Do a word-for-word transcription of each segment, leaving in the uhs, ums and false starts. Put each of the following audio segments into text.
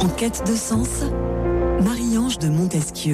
En quête de sens, Marie-Ange de Montesquieu.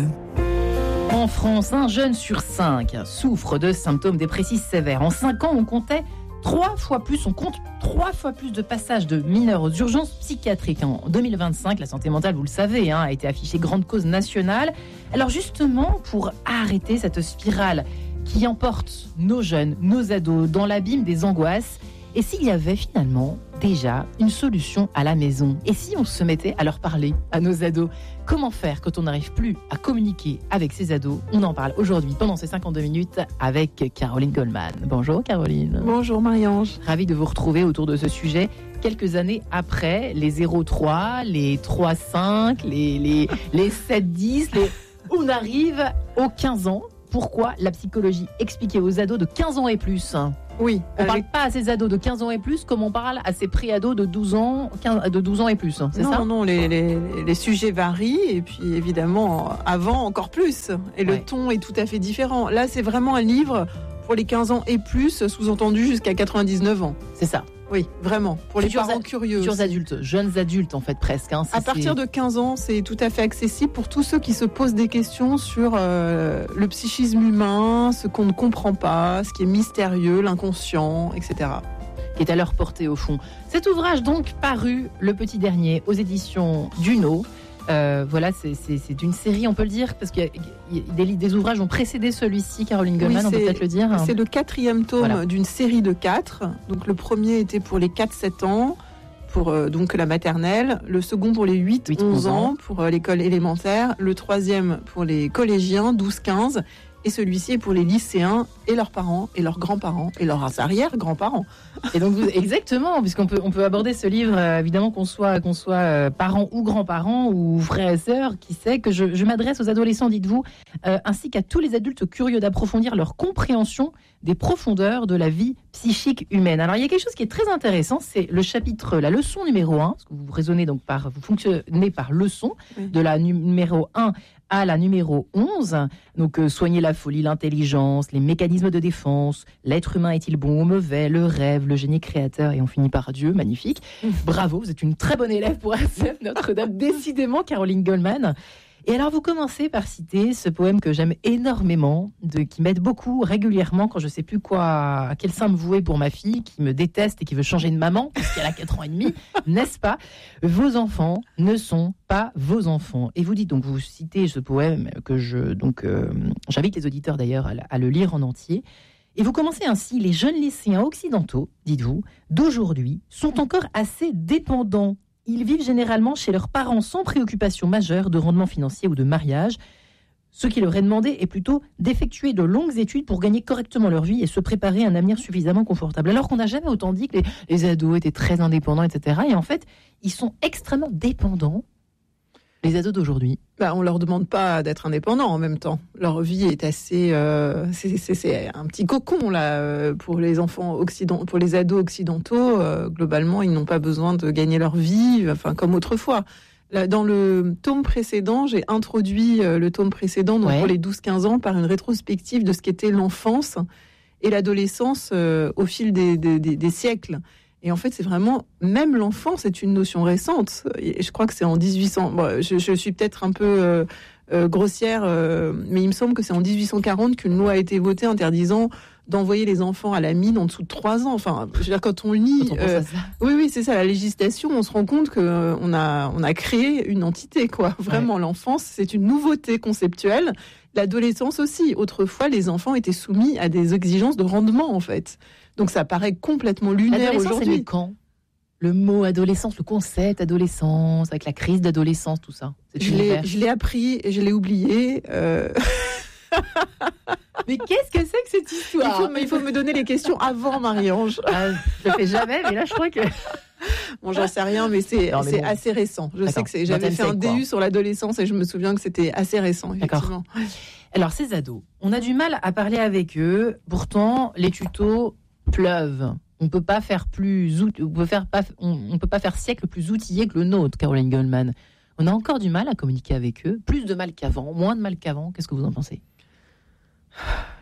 En France, un jeune sur cinq souffre de symptômes dépressifs sévères. En cinq ans, on comptait trois fois plus, on compte trois fois plus de passages de mineurs aux urgences psychiatriques. En deux mille vingt-cinq, la santé mentale, vous le savez, hein, a été affichée grande cause nationale. Alors justement, pour arrêter cette spirale qui emporte nos jeunes, nos ados dans l'abîme des angoisses, et s'il y avait finalement déjà une solution à la maison? Et si on se mettait à leur parler, à nos ados? Comment faire quand on n'arrive plus à communiquer avec ses ados? On en parle aujourd'hui pendant ces cinquante-deux minutes avec Caroline Goldman. Bonjour Caroline. Bonjour Marie-Ange. Ravie de vous retrouver autour de ce sujet quelques années après les zéro trois, les trois cinq, les, les, les sept dix, les... on arrive aux quinze ans. Pourquoi la psychologie expliquée aux ados de quinze ans et plus? Oui. On ne avec... parle pas à ces ados de quinze ans et plus comme on parle à ces pré-ados de douze ans, quinze, de douze ans et plus, c'est non, ça? Non, non, les, les, les sujets varient et puis évidemment, avant encore plus. Et le ouais. ton est tout à fait différent. Là, c'est vraiment un livre pour les quinze ans et plus, sous-entendu jusqu'à quatre-vingt-dix-neuf ans. C'est ça. Oui, vraiment. Pour futurs les parents a- curieux. Futurs adultes, jeunes adultes en fait presque. Hein, à partir de quinze ans, c'est tout à fait accessible pour tous ceux qui se posent des questions sur euh, le psychisme humain, ce qu'on ne comprend pas, ce qui est mystérieux, l'inconscient, et cetera. Qui est à leur portée au fond. Cet ouvrage donc paru le petit dernier aux éditions Duno. Euh, voilà, c'est, c'est, c'est une série, on peut le dire, parce que des, des ouvrages ont précédé celui-ci, Caroline Goldman, oui, on peut peut-être le dire. C'est le quatrième tome voilà. d'une série de quatre. Donc le premier était pour les quatre sept ans, pour euh, donc la maternelle. Le second pour les huit onze ans, pour euh, l'école élémentaire. Le troisième pour les collégiens, douze quinze. Et celui-ci est pour les lycéens et leurs parents, et leurs grands-parents, et leurs arrière-grands-parents. Et donc, vous, exactement, puisqu'on peut, on peut aborder ce livre, euh, évidemment, qu'on soit, qu'on soit euh, parents ou grands-parents, ou frères et sœurs, qui sait, que je, je m'adresse aux adolescents, dites-vous, euh, ainsi qu'à tous les adultes curieux d'approfondir leur compréhension des profondeurs de la vie psychique humaine. Alors, il y a quelque chose qui est très intéressant, c'est le chapitre, la leçon numéro un, parce que vous raisonnez donc par, vous fonctionnez par leçon, oui. de la numéro un à la numéro onze, donc euh, soigner la folie, l'intelligence, les mécanismes de défense, l'être humain est-il bon ou mauvais, le rêve, le génie créateur, et on finit par Dieu, magnifique. Bravo, vous êtes une très bonne élève pour A C F Notre-Dame, décidément, Caroline Goldman. Et alors, vous commencez par citer ce poème que j'aime énormément, de, qui m'aide beaucoup régulièrement quand je ne sais plus quoi, à quel sein me vouer pour ma fille, qui me déteste et qui veut changer de maman, puisqu'elle a quatre ans et demi, n'est-ce pas? Vos enfants ne sont pas vos enfants. Et vous dites, donc, vous citez ce poème que je, donc, euh, j'invite les auditeurs d'ailleurs à, à le lire en entier. Et vous commencez ainsi, les jeunes lycéens occidentaux, dites-vous, d'aujourd'hui, sont encore assez dépendants. Ils vivent généralement chez leurs parents sans préoccupation majeure de rendement financier ou de mariage. Ce qui leur est demandé est plutôt d'effectuer de longues études pour gagner correctement leur vie et se préparer à un avenir suffisamment confortable. Alors qu'on n'a jamais autant dit que les, les ados étaient très indépendants, et cetera. Et en fait, ils sont extrêmement dépendants, les ados d'aujourd'hui. Bah, on leur demande pas d'être indépendants en même temps. Leur vie est assez, euh, c'est, c'est, c'est un petit cocon là pour les enfants occidentaux, pour les ados occidentaux. Euh, globalement, ils n'ont pas besoin de gagner leur vie, enfin comme autrefois. Là, dans le tome précédent, j'ai introduit euh, le tome précédent, donc ouais. pour les douze quinze ans, par une rétrospective de ce qu'était l'enfance et l'adolescence euh, au fil des, des, des, des siècles. Et en fait, c'est vraiment, même l'enfance est une notion récente. Et je crois que c'est en dix-huit cents. Bon, je, je suis peut-être un peu euh, euh, grossière, euh, mais il me semble que c'est en dix-huit cent quarante qu'une loi a été votée interdisant d'envoyer les enfants à la mine en dessous de trois ans. Enfin, je veux dire, quand on lit, quand on euh, pense à ça. oui, oui, c'est ça, la législation, on se rend compte que euh, on a, on a créé une entité, quoi. Vraiment, ouais. L'enfance, c'est une nouveauté conceptuelle. L'adolescence aussi. Autrefois, les enfants étaient soumis à des exigences de rendement, en fait. Donc ça paraît complètement lunaire aujourd'hui. C'est quand le mot adolescence, le concept adolescence, avec la crise d'adolescence, tout ça. Je l'ai, je l'ai appris et je l'ai oublié. Euh... Mais qu'est-ce que c'est que cette histoire? il faut, il faut me donner les questions avant, Marie-Ange. Ah, je le fais jamais, mais là je crois que... Bon, j'en sais rien, mais c'est, non, mais c'est bon. assez récent. Je D'accord. sais que c'est, j'avais fait un D U sur l'adolescence et je me souviens que c'était assez récent, effectivement. D'accord. Alors, ces ados, on a du mal à parler avec eux. Pourtant, les tutos pleuvent. On peut pas faire plus, on peut faire pas, on, on peut pas faire siècle plus outillé que le nôtre, Caroline Goldman. On a encore du mal à communiquer avec eux, plus de mal qu'avant, moins de mal qu'avant. Qu'est-ce que vous en pensez?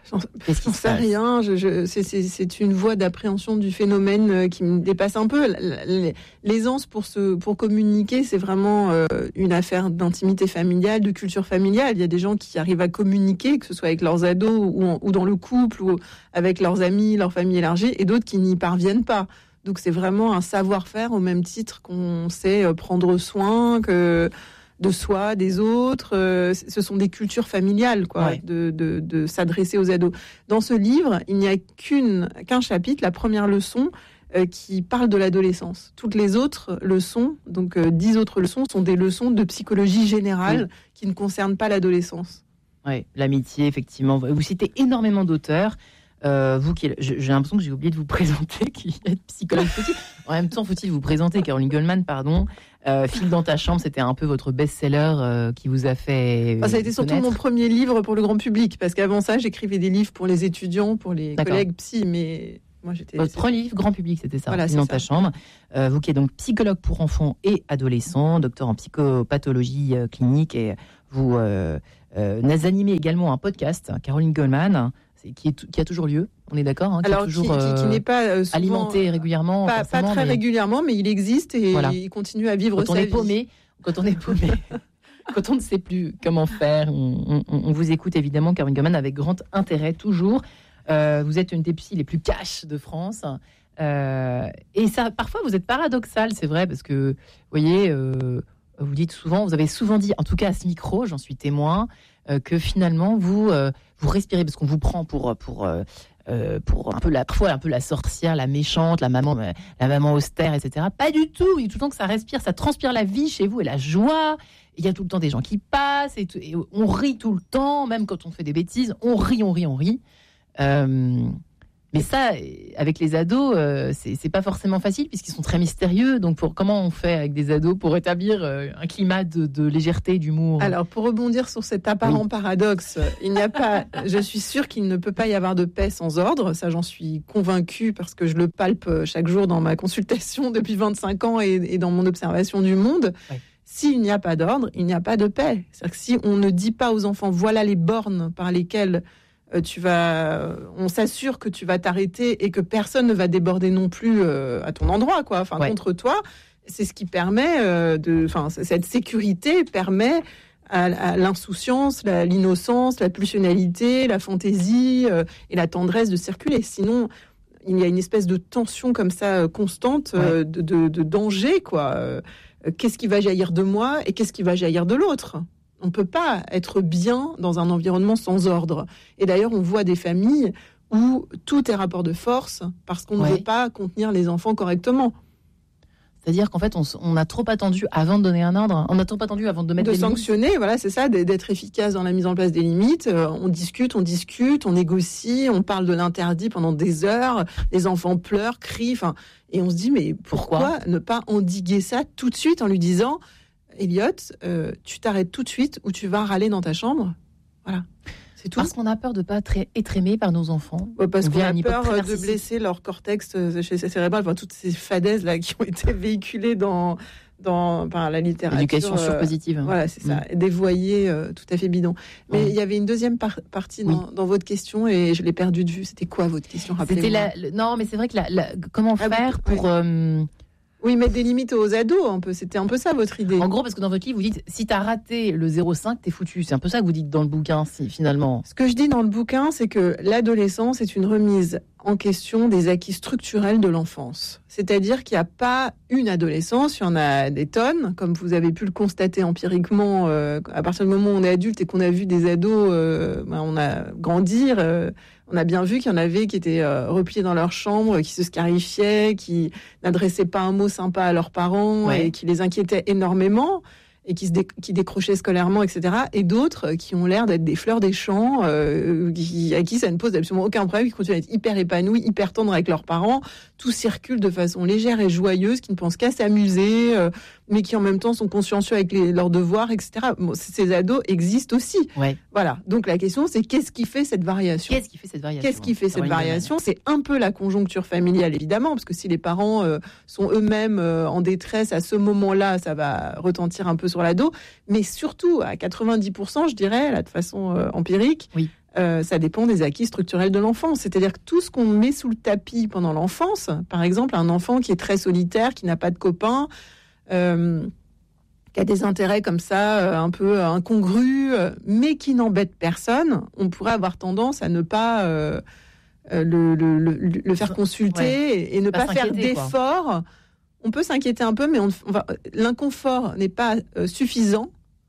J'en, j'en sais rien. Je, je, c'est, c'est, c'est une voie d'appréhension du phénomène qui me dépasse un peu. L'aisance pour, se, pour communiquer, c'est vraiment euh, une affaire d'intimité familiale, de culture familiale. Il y a des gens qui arrivent à communiquer, que ce soit avec leurs ados ou, en, ou dans le couple ou avec leurs amis, leur famille élargie, et d'autres qui n'y parviennent pas. Donc c'est vraiment un savoir-faire au même titre qu'on sait prendre soin que de soi, des autres. Euh, ce sont des cultures familiales, quoi, ouais. de, de, de s'adresser aux ados. Dans ce livre, il n'y a qu'une, qu'un chapitre, la première leçon, euh, qui parle de l'adolescence. Toutes les autres leçons, donc euh, dix autres leçons, sont des leçons de psychologie générale oui. qui ne concernent pas l'adolescence. Oui, l'amitié, effectivement. Vous citez énormément d'auteurs. Euh, vous qui, j'ai l'impression que j'ai oublié de vous présenter, qui êtes psychologue petit. En même temps, faut-il vous présenter, Caroline Goldman, pardon. Euh, File dans ta chambre, c'était un peu votre best-seller euh, qui vous a fait. Ah, ça a été surtout connaître. Mon premier livre pour le grand public, parce qu'avant ça, j'écrivais des livres pour les étudiants, pour les D'accord. collègues psy, mais moi j'étais. Votre premier livre grand public, c'était ça. Voilà, File dans ta chambre. Euh, vous qui êtes donc psychologue pour enfants et adolescents, docteur en psychopathologie euh, clinique, et vous euh, euh, animez également un podcast, Caroline Goldman. Qui, est, qui a toujours lieu, on est d'accord hein, qui Alors, est toujours, qui, qui, qui n'est pas euh, souvent, alimenté régulièrement. Pas, pas très mais... régulièrement, mais il existe et voilà. il continue à vivre quand sa on est vie. Paumé, quand on est paumé, quand on ne sait plus comment faire, on, on, on vous écoute évidemment, Caroline Goldman, avec grand intérêt, toujours. Euh, vous êtes une des psys les plus cash de France. Euh, et ça, parfois, vous êtes paradoxal, c'est vrai, parce que, vous voyez, euh, vous dites souvent, vous avez souvent dit, en tout cas à ce micro, j'en suis témoin, euh, que finalement, vous... Euh, vous respirez parce qu'on vous prend pour pour euh, pour un peu la parfois un peu la sorcière, la méchante, la maman la maman austère, et cetera. Pas du tout. Il y a tout le temps que ça respire, ça transpire la vie chez vous et la joie. Il y a tout le temps des gens qui passent et, tout, et on rit tout le temps, même quand on fait des bêtises, on rit, on rit, on rit. Euh, mais ça, avec les ados, euh, c'est, c'est pas forcément facile puisqu'ils sont très mystérieux. Donc, pour, comment on fait avec des ados pour établir euh, un climat de, de légèreté, d'humour ? Alors, pour rebondir sur cet apparent oui. paradoxe, il n'y a pas. Je suis sûre qu'il ne peut pas y avoir de paix sans ordre. Ça, j'en suis convaincue parce que je le palpe chaque jour dans ma consultation depuis vingt-cinq ans et, et dans mon observation du monde. Oui. S'il n'y a pas d'ordre, il n'y a pas de paix. C'est-à-dire que si on ne dit pas aux enfants, voilà les bornes par lesquelles tu vas, on s'assure que tu vas t'arrêter et que personne ne va déborder non plus euh, à ton endroit, quoi. Enfin, ouais. contre toi, c'est ce qui permet euh, de, enfin, cette sécurité permet à, à l'insouciance, la, l'innocence, la pulsionnalité, la fantaisie euh, et la tendresse de circuler. Sinon, il y a une espèce de tension comme ça euh, constante, euh, ouais. de, de, de danger, quoi. Euh, qu'est-ce qui va jaillir de moi et qu'est-ce qui va jaillir de l'autre ? On ne peut pas être bien dans un environnement sans ordre. Et d'ailleurs, on voit des familles où tout est rapport de force parce qu'on ouais. ne veut pas contenir les enfants correctement. C'est-à-dire qu'en fait, on, on a trop attendu avant de donner un ordre. On a trop attendu avant de mettre de des sanctionner, limites. Voilà, c'est ça, d'être efficace dans la mise en place des limites. On discute, on discute, on négocie, on parle de l'interdit pendant des heures. Les enfants pleurent, crient. Enfin, et on se dit, mais pourquoi, pourquoi ne pas endiguer ça tout de suite en lui disant... Elliot, euh, tu t'arrêtes tout de suite ou tu vas râler dans ta chambre. Voilà, c'est tout. Parce qu'on a peur de ne pas être, être aimé par nos enfants. Ouais, parce qu'on a peur de blesser leur cortex cérébral. Enfin, toutes ces fadaises là qui ont été véhiculées dans dans enfin, la littérature. L'éducation euh, surpositive. Voilà, c'est ça. Mmh. Dévoyée, euh, tout à fait bidon. Mais il mmh. y avait une deuxième par- partie dans, oui. dans votre question et je l'ai perdue de vue. C'était quoi votre question ? Rappelez-moi. C'était la, le, non, mais c'est vrai que la, la, comment ah, faire oui, pour... Oui. Euh, Oui, mettre des limites aux ados, un peu. C'était un peu ça, votre idée. En gros, parce que dans votre livre, vous dites, si t'as raté le zéro virgule cinq, t'es foutu. C'est un peu ça que vous dites dans le bouquin, si, finalement. Ce que je dis dans le bouquin, c'est que l'adolescence est une remise en question des acquis structurels de l'enfance. C'est-à-dire qu'il n'y a pas une adolescence, il y en a des tonnes, comme vous avez pu le constater empiriquement, euh, à partir du moment où on est adulte et qu'on a vu des ados, euh, ben on a grandir, euh, on a bien vu qu'il y en avait qui étaient euh, repliés dans leur chambre, qui se scarifiaient, qui n'adressaient pas un mot sympa à leurs parents ouais. et qui les inquiétaient énormément et qui, se dé- qui décrochaient scolairement, et cetera. Et d'autres qui ont l'air d'être des fleurs des champs, euh, qui, à qui ça ne pose absolument aucun problème, qui continuent à être hyper épanouis, hyper tendres avec leurs parents. Tout circule de façon légère et joyeuse, qui ne pensent qu'à s'amuser, euh, mais qui en même temps sont consciencieux avec les, leurs devoirs, et cetera. Bon, ces ados existent aussi. Ouais. Voilà. Donc la question, c'est qu'est-ce qui fait cette variation ? Qu'est-ce qui fait cette variation ? Qu'est-ce qui fait cette variation ? C'est un peu la conjoncture familiale, évidemment, parce que si les parents euh, sont eux-mêmes euh, en détresse à ce moment-là, ça va retentir un peu sur l'ado. Mais surtout, à quatre-vingt-dix pour cent, je dirais, là, de façon euh, empirique, oui. Euh, ça dépend des acquis structurels de l'enfant. C'est-à-dire que tout ce qu'on met sous le tapis pendant l'enfance, par exemple, un enfant qui est très solitaire, qui n'a pas de copains, euh, qui a des intérêts comme ça, euh, un peu incongrus, euh, mais qui n'embête personne, on pourrait avoir tendance à ne pas euh, le, le, le, le faire consulter ouais. et, et ne pas, pas faire d'efforts. Quoi. On peut s'inquiéter un peu, mais on, on va, l'inconfort n'est pas euh, suffisant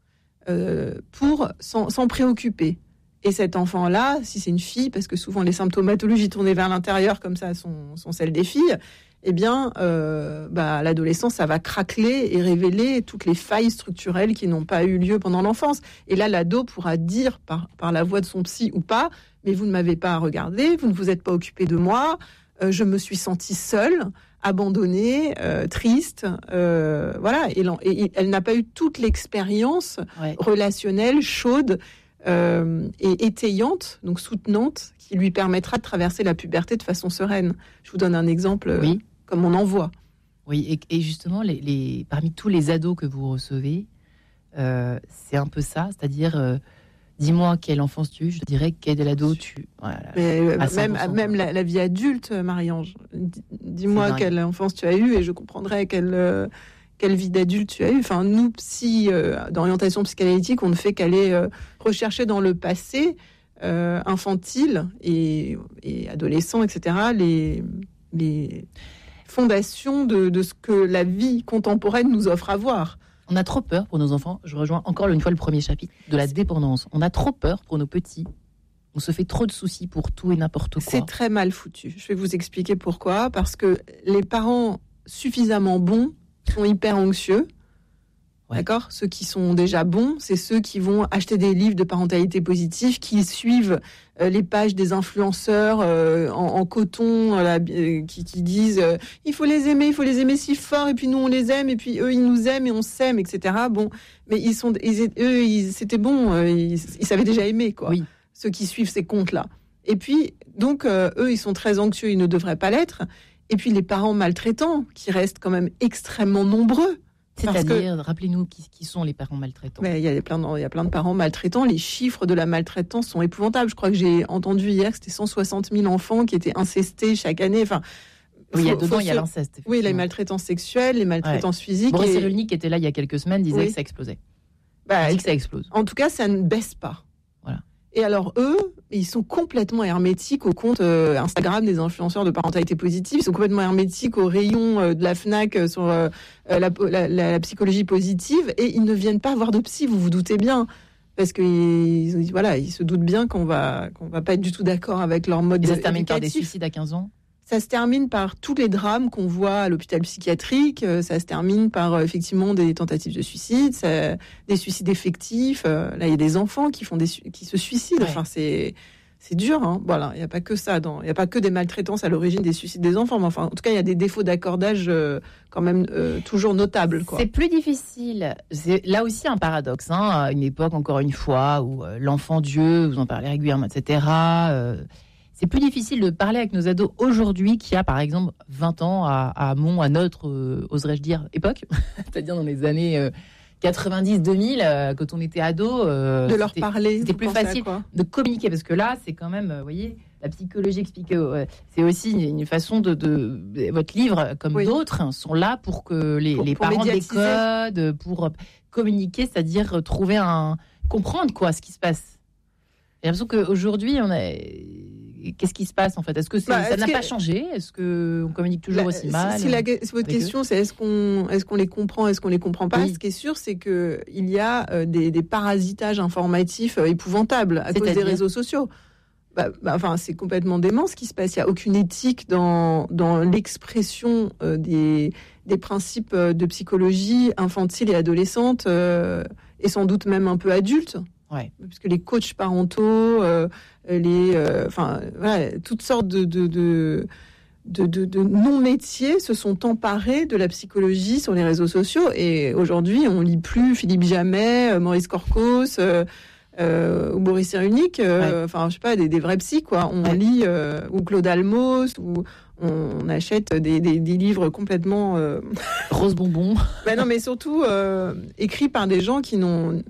euh, pour s'en, s'en préoccuper. Et cet enfant-là, si c'est une fille, parce que souvent les symptomatologies tournées vers l'intérieur comme ça sont, sont celles des filles, eh bien, euh, bah, à l'adolescence, ça va craqueler et révéler toutes les failles structurelles qui n'ont pas eu lieu pendant l'enfance. Et là, l'ado pourra dire par, par la voix de son psy ou pas, mais vous ne m'avez pas regardé, vous ne vous êtes pas occupé de moi, euh, je me suis sentie seule, abandonnée, euh, triste, euh, voilà. Et, et, et elle n'a pas eu toute l'expérience ouais. relationnelle, chaude, Euh, et étayante, donc soutenante, qui lui permettra de traverser la puberté de façon sereine. Je vous donne un exemple oui. euh, comme on en voit. Oui, et, et justement, les, les, parmi tous les ados que vous recevez, euh, c'est un peu ça, c'est-à-dire, euh, dis-moi quelle enfance tu as eu, je dirais quel ado tu... Voilà, Mais, euh, même même la, la vie adulte, Marie-Ange, dis-moi quelle enfance tu as eu et je comprendrai quelle... Euh, quelle vie d'adulte tu as eu. Enfin, nous, psy, euh, d'orientation psychanalytique, on ne fait qu'aller euh, rechercher dans le passé euh, infantile et, et adolescent, et cetera, les, les fondations de, de ce que la vie contemporaine nous offre à voir. On a trop peur pour nos enfants. Je rejoins encore une fois le premier chapitre de la dépendance. On a trop peur pour nos petits. On se fait trop de soucis pour tout et n'importe quoi. C'est très mal foutu. Je vais vous expliquer pourquoi. Parce que les parents suffisamment bons sont hyper anxieux, ouais. d'accord ? Ceux qui sont déjà bons, c'est ceux qui vont acheter des livres de parentalité positive, qui suivent euh, les pages des influenceurs euh, en, en coton, euh, qui, qui disent euh, il faut les aimer, il faut les aimer si fort, et puis nous on les aime, et puis eux ils nous aiment et on s'aime, et cetera. Bon, mais ils sont, ils, eux, ils, c'était bon, euh, ils, ils savaient déjà aimer, quoi. Oui. Ceux qui suivent ces comptes-là. Et puis donc euh, eux, ils sont très anxieux, ils ne devraient pas l'être. Et puis les parents maltraitants, qui restent quand même extrêmement nombreux. C'est-à-dire, que, rappelez-nous qui, qui sont les parents maltraitants. Mais il y a plein de, il y a plein de parents maltraitants. Les chiffres de la maltraitance sont épouvantables. Je crois que j'ai entendu hier que c'était cent soixante mille enfants qui étaient incestés chaque année. Enfin, oui, il y a dedans, il y a l'inceste. Oui, les maltraitances sexuelles, les maltraitances ouais. physiques. Boris et... Cyrulnik, qui était là il y a quelques semaines, disait oui. que ça explosait. Bah, il dit que ça explose. En tout cas, ça ne baisse pas. Voilà. Et alors, eux, ils sont complètement hermétiques au compte euh, Instagram des influenceurs de parentalité positive. Ils sont complètement hermétiques au rayon euh, de la Fnac euh, sur euh, la, la, la, la psychologie positive. Et ils ne viennent pas voir de psy, vous vous doutez bien. Parce qu'ils voilà, ils se doutent bien qu'on va, qu'on va pas être du tout d'accord avec leur mode et ça éducatif. Se termine par des suicides à quinze ans. Ça se termine par tous les drames qu'on voit à l'hôpital psychiatrique. Ça se termine par effectivement des tentatives de suicide, ça, des suicides effectifs. Là, il y a des enfants qui font des qui se suicident. Ouais. Enfin, c'est c'est dur. Hein. Voilà, il n'y a pas que ça. Dans, il n'y a pas que des maltraitances à l'origine des suicides des enfants. Mais enfin, en tout cas, il y a des défauts d'accordage euh, quand même euh, toujours notables. Quoi. C'est plus difficile. C'est là aussi un paradoxe. Hein, à une époque, encore une fois, où euh, l'enfant Dieu, vous en parlez régulièrement, et cetera. Euh, C'est plus difficile de parler avec nos ados aujourd'hui qu'il y a, par exemple, vingt ans à, à mon, à notre, euh, oserais-je dire, époque, c'est-à-dire dans les années euh, quatre-vingt-dix deux mille, euh, quand on était ado. Euh, de leur parler. C'était plus facile de communiquer, parce que là, c'est quand même, vous euh, voyez, la psychologie expliquée, euh, c'est aussi une, une façon de, de... Votre livre, comme oui. d'autres, sont là pour que les, pour, les pour parents décodent, pour communiquer, c'est-à-dire trouver un... comprendre, quoi, ce qui se passe. J'ai l'impression qu'aujourd'hui, on a... Qu'est-ce qui se passe en fait ? Est-ce que c'est, bah, ça est-ce n'a que... pas changé ? Est-ce qu'on communique toujours la, aussi mal ? Si, la, si votre question eux c'est est-ce qu'on, est-ce qu'on les comprend, est-ce qu'on les comprend pas ? Oui. Ce qui est sûr, c'est qu'il y a euh, des, des parasitages informatifs euh, épouvantables à C'est-à-dire cause des réseaux sociaux. Bah, bah, enfin, c'est complètement dément ce qui se passe. Il n'y a aucune éthique dans, dans l'expression euh, des, des principes de psychologie infantile et adolescente, euh, et sans doute même un peu adulte. Ouais. Puisque les coachs parentaux, euh, les, euh, enfin, voilà, toutes sortes de, de, de, de, de, de non-métiers se sont emparés de la psychologie sur les réseaux sociaux. Et aujourd'hui, on lit plus Philippe Jamet, Maurice Corcos euh, euh, ou Boris Cyrulnik. Euh, ouais. Enfin, je sais pas, des, des vrais psys, quoi. On ouais. lit euh, ou Claude Almos, ou on achète des, des, des livres complètement euh... rose bonbon. Ben non, mais surtout euh, écrits par des gens qui n'ont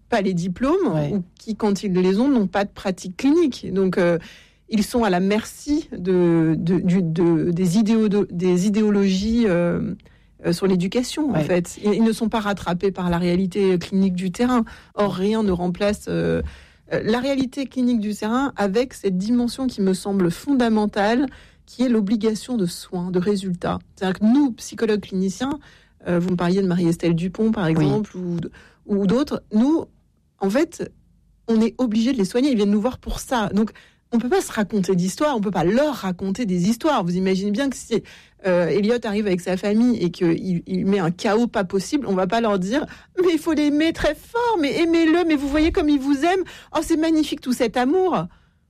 pas les diplômes Ouais. ou qui, quand ils les ont, n'ont pas de pratique clinique. Donc, euh, ils sont à la merci de, de, du- de- des, idéo, des idéologies euh, euh, sur l'éducation, Ouais. en fait. Ils, ils ne sont pas rattrapés par la réalité clinique du terrain. Or, rien ne remplace euh, euh, la réalité clinique du terrain avec cette dimension qui me semble fondamentale, qui est l'obligation de soins, de résultats. C'est-à-dire que nous, psychologues cliniciens, euh, vous me parliez de Marie-Estelle Dupont, par exemple, ou, ou d'autres, nous, en fait, on est obligé de les soigner. Ils viennent nous voir pour ça. Donc, on peut pas se raconter d'histoires, on peut pas leur raconter des histoires. Vous imaginez bien que si euh, Elliot arrive avec sa famille et qu'il il met un chaos pas possible, on va pas leur dire « Mais il faut l'aimer très fort, mais aimez-le, mais vous voyez comme il vous aime. Oh, c'est magnifique tout cet amour !»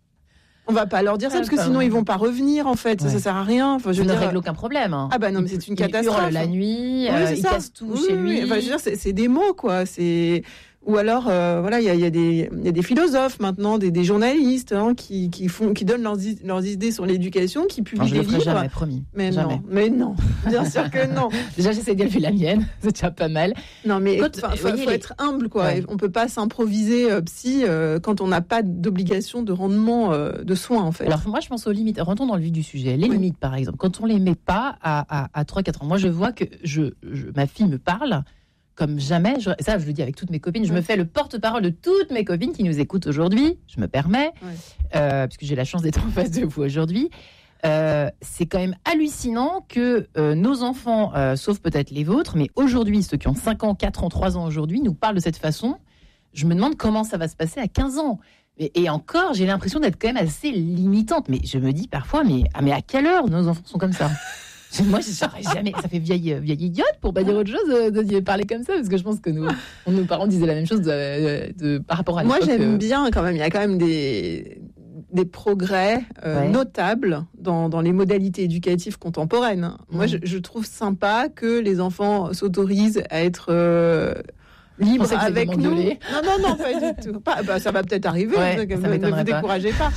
On va pas leur dire ça, Ah, parce que pas sinon vrai. ils vont pas revenir, en fait. Ça, Ouais. ça sert à rien. Enfin, je Je veux ne dire... règle aucun problème. Hein. Ah bah non, mais c'est une Il catastrophe. hurle la nuit, Oui, euh, c'est il ça. casse tout Oui, chez oui, lui. oui. Enfin, je veux dire, c'est, c'est des mots, quoi. C'est... Ou alors, euh, voilà, il y a, il y, a des- il y a des philosophes maintenant, des, des journalistes hein, qui, qui, font, qui donnent leurs, i- leurs idées sur l'éducation, qui publient Non, je des le ferai livres. jamais, promis. Mais Jamais. non, mais non, bien sûr que non. Déjà, j'essaie d'élever la mienne, c'est déjà pas mal. Non, mais Quand- il faut, voyez, faut les- être humble, quoi. Ouais. On peut pas s'improviser euh, psy euh, quand on n'a pas d'obligation de rendement euh, de soins, en fait. Alors moi, je pense aux limites. Rentrons dans le vif du sujet. Les Oui. limites, par exemple. Quand on les met pas à, à, à trois quatre ans, moi, je vois que je, je- ma fille me parle comme jamais. Je- ça, je le dis avec toutes mes copines. Je Ouais. me fais le porte-parole de toutes mes copines qui nous écoutent aujourd'hui. Je me permets, Ouais. euh, puisque j'ai la chance d'être en face de vous aujourd'hui. Euh, c'est quand même hallucinant que euh, nos enfants, euh, sauf peut-être les vôtres, mais aujourd'hui, ceux qui ont cinq ans, quatre ans, trois ans aujourd'hui, nous parlent de cette façon. Je me demande comment ça va se passer à quinze ans. Et, et encore, j'ai l'impression d'être quand même assez limitante. Mais je me dis parfois, mais, ah, mais à quelle heure nos enfants sont comme ça? Moi, je saurais jamais. Ça fait vieille, vieille idiote pour pas dire autre chose euh, de, de parler comme ça, parce que je pense que nous, nos parents disaient la même chose de, de- par rapport à Moi, l'époque, j'aime euh, bien quand même. Il y a quand même des, des progrès euh, Ouais. notables dans, dans les modalités éducatives contemporaines. Moi, Mhm. je, je trouve sympa que les enfants s'autorisent à être euh, libres Je pensais que vous avec alliez nous. m'engueuler. Non, non, non, pas du tout. Pas- bah, ça va peut-être arriver. Ouais, ne, ça ne m'étonnerait vous pas. découragez pas.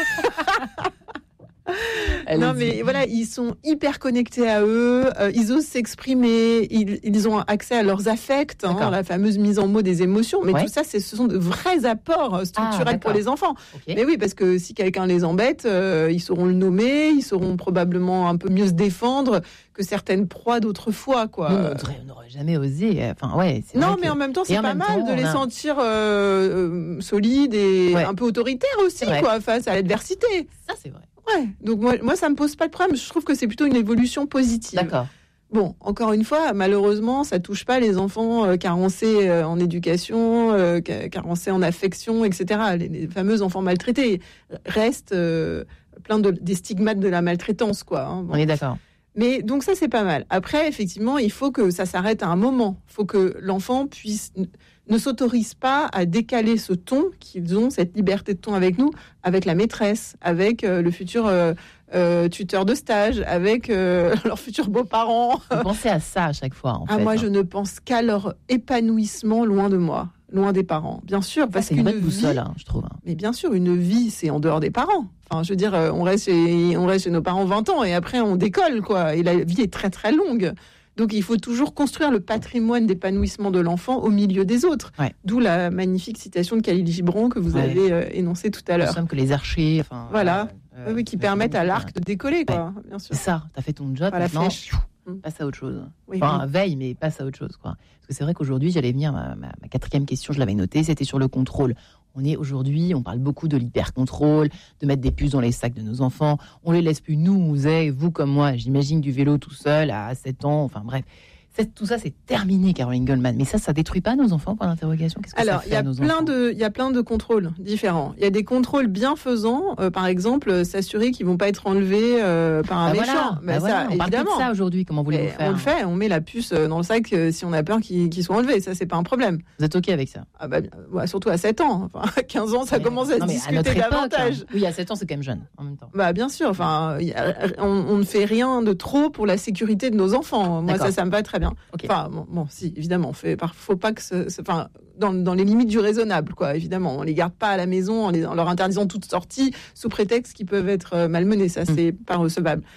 Non, allez-y. mais voilà, ils sont hyper connectés à eux, euh, ils osent s'exprimer, ils, ils ont accès à leurs affects, hein, D'accord. la fameuse mise en mots des émotions. Mais Ouais. tout ça, c'est, ce sont de vrais apports euh, structurels d'accord. pour les enfants. Ok. Mais oui, parce que si quelqu'un les embête, euh, ils sauront le nommer, ils sauront probablement un peu mieux se défendre que certaines proies d'autrefois, quoi. Nous, on n'aurait- on n'aurait jamais osé. Enfin, ouais. c'est Non, vrai mais que- en même temps, Et c'est en pas même mal temps, de on les a- sentir euh, euh, solides et Ouais. un peu autoritaires aussi, C'est vrai. quoi, face à l'adversité. Ça, c'est vrai. Ouais. Donc moi, moi, ça me pose pas de problème. Je trouve que c'est plutôt une évolution positive. D'accord. Bon, encore une fois, malheureusement, ça touche pas les enfants euh, carencés euh, en éducation, euh, ca- carencés en affection, et cetera. Les, les fameux enfants maltraités restent euh, plein de des stigmates de la maltraitance, quoi. Hein. Bon. On est d'accord. Mais donc ça, c'est pas mal. Après, effectivement, il faut que ça s'arrête à un moment. Il faut que l'enfant puisse ne s'autorise pas à décaler ce ton qu'ils ont, cette liberté de ton avec nous, avec la maîtresse, avec euh, le futur euh, euh, tuteur de stage, avec euh, leurs futurs beaux-parents. Vous pensez à ça à chaque fois, en Ah, fait. moi, hein. je ne pense qu'à leur épanouissement loin de moi, loin des parents. Bien sûr, Ça, parce c'est une qu'une bonne vie, boussole, hein, je trouve. hein. mais bien sûr, une vie, c'est en dehors des parents. Enfin, je veux dire, euh, on reste chez, on reste chez nos parents vingt ans et après on décolle, quoi. Et la vie est très très longue. Donc il faut toujours construire le patrimoine d'épanouissement de l'enfant au milieu des autres. Ouais. D'où la magnifique citation de Khalil Gibran que vous Ouais. avez euh, énoncée tout à Nous l'heure. sommes que les archers. Enfin, Voilà. euh, Oui, oui, qui euh, permettent à l'arc de décoller, quoi. Bien sûr. C'est ça, t'as fait ton job, Pas la maintenant, flèche. pfiou, Mm. passe à autre chose. Oui, Enfin, veille, mais passe à autre chose, quoi. Parce que c'est vrai qu'aujourd'hui, j'allais venir, ma, ma- ma quatrième question, je l'avais notée, c'était sur le contrôle. On est aujourd'hui, on parle beaucoup de l'hyper-contrôle, de mettre des puces dans les sacs de nos enfants. On les laisse plus, nous, vous avez, vous comme moi, j'imagine du vélo tout seul à sept ans, enfin bref. C'est- tout ça, c'est terminé, Caroline Goldman. Mais ça, ça détruit pas nos enfants, point d'interrogation. Qu'est-ce que Alors, ça il fait y a à nos plein enfants de, il y a plein de contrôles différents. Il y a des contrôles bienfaisants, euh, par exemple, euh, s'assurer qu'ils vont pas être enlevés euh, par un Bah méchant. voilà, Mais bah ça, voilà, on parle que de évidemment. ça aujourd'hui. Comment voulez-vous Mais faire on le fait, on met la puce euh, dans le sac euh, si on a peur qu'il qu'il soit enlevé. Ça, c'est pas un problème. Vous êtes OK avec ça? Ah bah, bien, ouais, surtout à sept ans. Enfin, à quinze ans, ça Ouais. commence à Non, se mais discuter notre époque, davantage. hein. Oui, à sept ans, c'est quand même jeune, en même temps. Bah, bien sûr. Enfin, il y a- on, on ne fait rien de trop pour la sécurité de nos enfants. Moi, D'accord. ça, ça me va très bien. Ok. Enfin, bon, bon, si, évidemment, on fait, par- faut pas que ce, ce- enfin, dans, dans les limites du raisonnable, quoi. Évidemment, on les garde pas à la maison en, les- en leur interdisant toute sortie sous prétexte qu'ils peuvent être euh, malmenés. Ça, Mm. c'est pas recevable.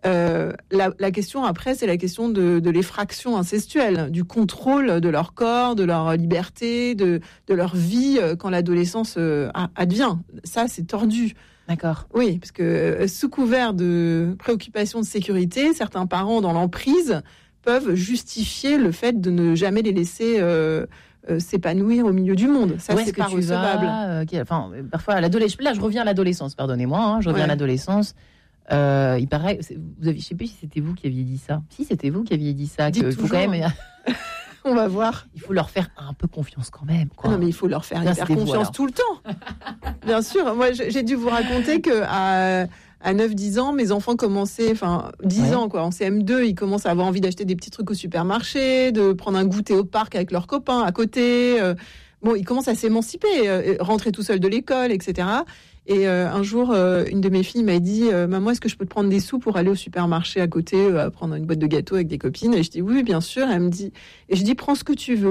Euh, la, la question après, c'est la question de, de l'effraction incestuelle, du contrôle de leur corps, de leur liberté, de, de leur vie euh, quand l'adolescence euh, advient. Ça, c'est tordu. D'accord. Oui, parce que euh, sous couvert de préoccupations de sécurité, certains parents dans l'emprise peuvent justifier le fait de ne jamais les laisser euh, euh, s'épanouir au milieu du monde. Ça, c'est pas recevable. Vas, euh, enfin, parfois, à l'adolescence. Là, je reviens à l'adolescence, pardonnez-moi, hein, je reviens ouais. à l'adolescence. Euh, il paraît, vous avez, je sais plus si c'était vous qui aviez dit ça. Si c'était vous qui aviez dit ça, Dites que faut quand même, on va voir. Il faut leur faire un peu confiance quand même. Quoi. Non, mais il faut leur faire Bien, hyper confiance vous, tout le temps. Bien sûr. Moi, j'ai dû vous raconter que à, à neuf dix ans, mes enfants commençaient, enfin dix ouais. ans quoi, en C M deux, ils commencent à avoir envie d'acheter des petits trucs au supermarché, de prendre un goûter au parc avec leurs copains à côté. Euh, bon, ils commencent à s'émanciper, euh, rentrer tout seuls de l'école, et cetera. Et euh, un jour, euh, une de mes filles m'a dit euh, « Maman, est-ce que je peux te prendre des sous pour aller au supermarché à côté, euh, prendre une boîte de gâteaux avec des copines ?» Et je dis « Oui, bien sûr. » Elle me dit, et je dis « Prends ce que tu veux. »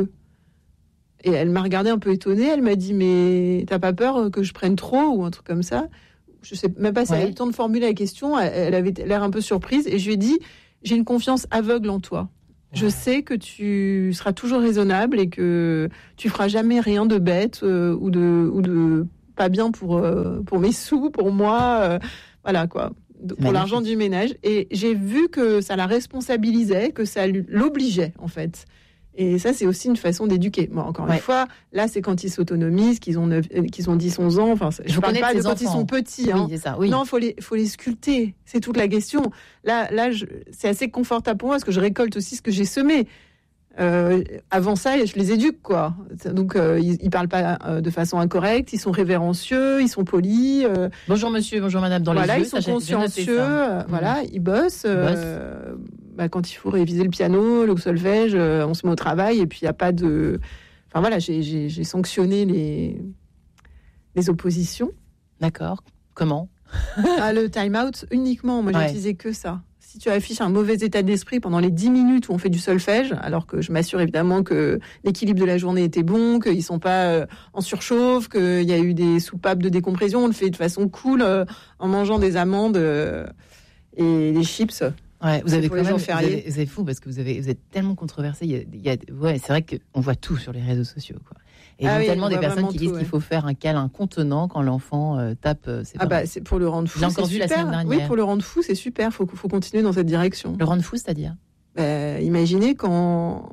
Et elle m'a regardée un peu étonnée. Elle m'a dit « Mais t'as pas peur que je prenne trop ?» ou un truc comme ça. Je sais même pas si ouais. elle a eu le temps de formuler la question. Elle, elle avait l'air un peu surprise. Et je lui ai dit « J'ai une confiance aveugle en toi. Je ouais. sais que tu seras toujours raisonnable et que tu feras jamais rien de bête euh, ou de... Ou de pas bien pour euh, pour mes sous, pour moi, euh, voilà quoi, pour magnifique. L'argent du ménage. Et j'ai vu que ça la responsabilisait, que ça l'obligeait en fait. Et ça, c'est aussi une façon d'éduquer. Bon, encore ouais. une fois, là, c'est quand ils s'autonomisent, qu'ils ont neuf, qu'ils ont dix, onze ans. Enfin, je ne parle pas de quand enfants. Ils sont petits. Hein. Oui, c'est ça, oui. Non, il faut les, faut les sculpter. C'est toute la question. Là, là je, c'est assez confortable pour moi parce que je récolte aussi ce que j'ai semé. Euh, avant ça, je les éduque, quoi. Donc, euh, ils, ils parlent pas euh, de façon incorrecte, ils sont révérencieux, ils sont polis. Euh, bonjour monsieur, bonjour madame, dans voilà, les yeux. Voilà, ils sont consciencieux, euh, mmh. voilà, ils bossent. Euh, bah, quand il faut réviser le piano, le solfège, euh, on se met au travail et puis il n'y a pas de... Enfin voilà, j'ai, j'ai, j'ai sanctionné les, les oppositions. D'accord. Comment? Ah, le time-out uniquement, moi ouais. j'ai utilisé que ça. Si tu affiches un mauvais état d'esprit pendant les dix minutes où on fait du solfège, alors que je m'assure évidemment que l'équilibre de la journée était bon, qu'ils ne sont pas en surchauffe, qu'il y a eu des soupapes de décompression, on le fait de façon cool euh, en mangeant des amandes euh, et des chips. Ouais, vous avez quand même, vous avez, vous avez fou parce que vous avez, vous êtes tellement controversé. Il y a, il y a, ouais, c'est vrai qu'on voit tout sur les réseaux sociaux, quoi. Et ah il y a oui, tellement des personnes qui disent tout, qu'il faut ouais. faire un câlin contenant quand l'enfant euh, tape. Euh, ah bah c'est pour le rendre fou. J'ai encore c'est vu super. la semaine dernière. Oui, pour le rendre fou, c'est super. Faut faut continuer dans cette direction. Le rendre fou, c'est-à-dire bah, imaginez quand